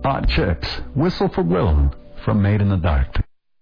Hot Chips, Whistle for Will from Made in the Dark.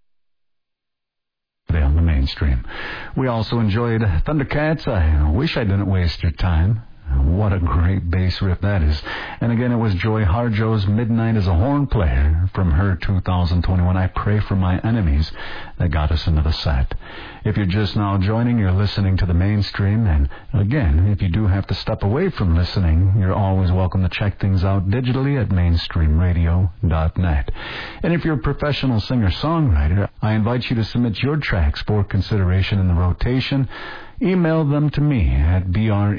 Today on the mainstream. We also enjoyed Thundercats, I Wish I Didn't Waste Your Time. What a great bass riff that is. And again, it was Joy Harjo's Midnight as a Horn Player from her 2021 I Pray for My Enemies that got us into the set. If you're just now joining, you're listening to the mainstream. And again, if you do have to step away from listening, you're always welcome to check things out digitally at mainstreamradio.net. And if you're a professional singer-songwriter, I invite you to submit your tracks for consideration in the rotation. Email them to me at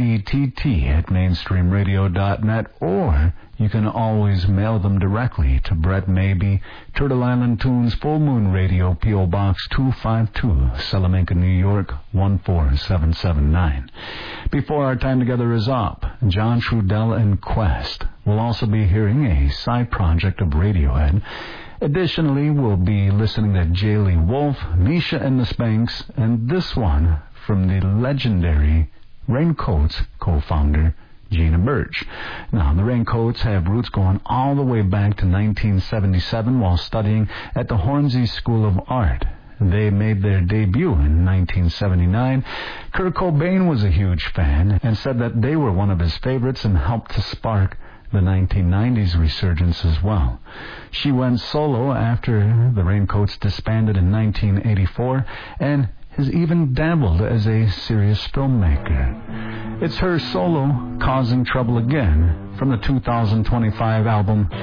brett@mainstreamradio.net, or you can always mail them directly to Brett Maybe, Turtle Island Tunes, Full Moon Radio, P.O. Box 252, Salamanca, New York, 14779. Before our time together is up, John Trudell and Quest. We'll also be hearing a side project of Radiohead. Additionally, we'll be listening to J. Lee Wolf, Misha and the Spanks, and this one from the legendary Raincoats co-founder, Gina Birch. Now, the Raincoats have roots going all the way back to 1977 while studying at the Hornsey School of Art. They made their debut in 1979. Kurt Cobain was a huge fan and said that they were one of his favorites and helped to spark the 1990s resurgence as well. She went solo after the Raincoats disbanded in 1984 and has even dabbled as a serious filmmaker. It's her solo, Causing Trouble Again, from the 2025 album